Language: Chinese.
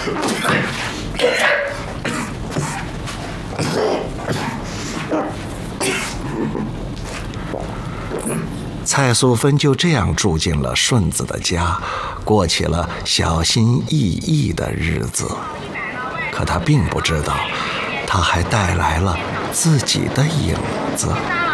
蔡素芬就这样住进了顺子的家，过起了小心翼翼的日子。可她并不知道，她还带来了自己的影子。